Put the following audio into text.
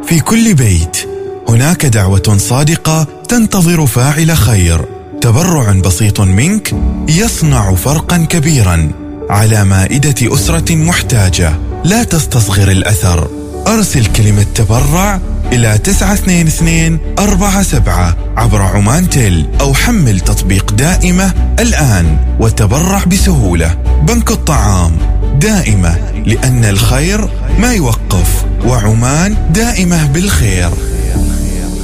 في كل بيت هناك دعوة صادقة تنتظر فاعل خير. تبرع بسيط منك يصنع فرقا كبيرا على مائدة أسرة محتاجة. لا تستصغر الأثر. أرسل كلمة تبرع إلى 92247 عبر عمان تيل، أو حمل تطبيق دائمة الآن وتبرع بسهولة. بنك الطعام، دائمة، لأن الخير ما يوقف، وعمان دائمة بالخير.